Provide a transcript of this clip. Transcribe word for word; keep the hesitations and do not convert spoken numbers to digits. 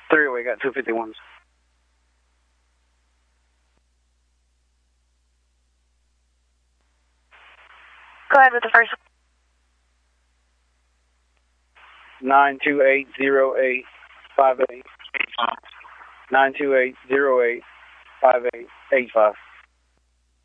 three oh eight, got two fifty-ones. Go ahead with the first. nine two eight zero eight five eight. nine two eight zero eight five eight eight five.